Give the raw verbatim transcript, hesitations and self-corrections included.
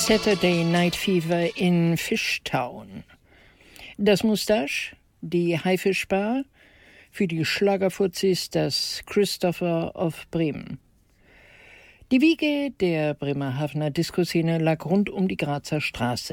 Saturday Night Fever in Fishtown. Das Moustache, die Haifischbar, für die Schlagerfuzis das Christopher of Bremen. Die Wiege der Bremerhavener Disco-Szene lag rund um die Grazer Straße.